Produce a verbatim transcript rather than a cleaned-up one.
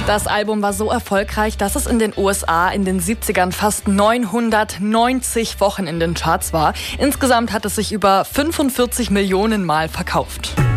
Das Album war so erfolgreich, dass es in den U S A in den siebzigern fast neunhundertneunzig Wochen in den Charts war. Insgesamt hat es sich über fünfundvierzig Millionen Mal verkauft.